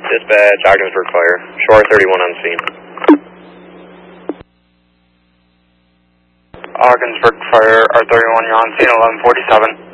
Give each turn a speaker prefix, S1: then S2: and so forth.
S1: Dispatch, Ogdensburg Fire, Shore 31 on scene.
S2: Ogdensburg Fire, R31, you're on scene 1147.